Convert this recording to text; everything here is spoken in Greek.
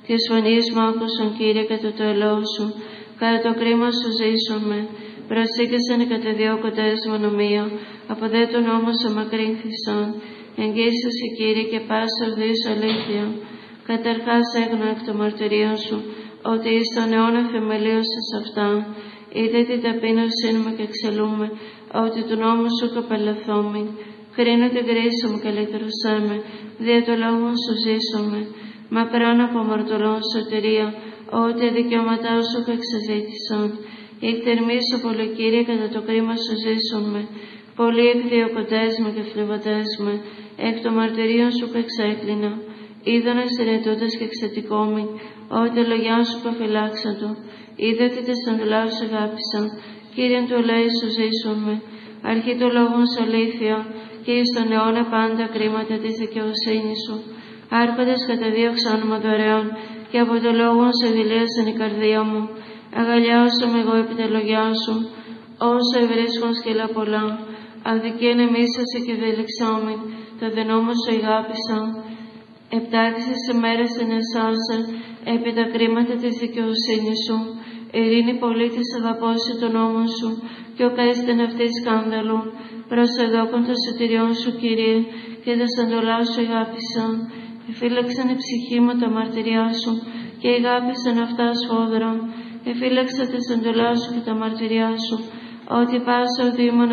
της φωνής μου άκουσον, Κύριε, κατά το ελαιό σου, κατά το κρίμα σου ζήσομαι. Προσήκεσαν οι καταδιώκοντες μου νομία, από δε του νόμου σου μακρύνθησαν. Εγγύσουσι, Κύριε, και πάσα οδύσου αλήθεια. Καταρχάς έγνω εκ των μαρτυρίων σου, ότι εις τον αιώνα θεμελίωσες αυτά. Είδε την ταπείνωσή μου και εξελούμε, ότι του νόμου σου καπελαθώμη. Κρίνω την κρίση μου και λυτρωσέ με, δια το λόγο σου ζήσομαι. Μακράν από αμαρτωλών σωτηρία, ότι δικαιώματά σου εξαζήτησαν. Οι θερμοί σου πολύ, Κύριε, κατά το κρίμα σου ζήσομαι. Πολλοί εκδιωκοντές με και φλεβατές με, εκ των μαρτυρίων σου εξέκλεινα. Είδωνε συνετούτες και εξατικόμοι, ότι λογιά σου προφυλάξατο. Είδε ότι τες αντουλά σου αγάπησαν, Κύριε του ελέη σου ζήσομαι. Αρχή του λόγου σου αλήθεια, και εις τον αιώνα πάντα κρίματα της δικαιοσύνης σου. Άρχοντες καταδίωξαν όνομα δωρεών, και από το λόγο σου δηλίασαν η καρδία μου. Αγαλιάσομαι εγώ επί τα λογιά σου, όσο ευρίσκουν σκύλα πολλά. Αδικία νεμίσασε και δελεξάμιν, το δε νόμο σου αγάπησα. Επτάξεις ημέρες ενεσάσα, επί τα κρίματα της δικαιοσύνης σου. Ειρήνη πολίτης αγαπώσει τον νόμο σου, και ο καίστην αυτή σκάνδαλου. Προς εδώκον των σωτηριών σου, Κύριε, και τα σαντολά σου αγάπησαν. Εφύλαξαν η ψυχή μου τα μαρτυριά σου, και αγάπησαν αυτά σφόδρα. Εφύλαξα τα σαντολά σου και τα μαρτυριά σου, ότι πάσα οδήμων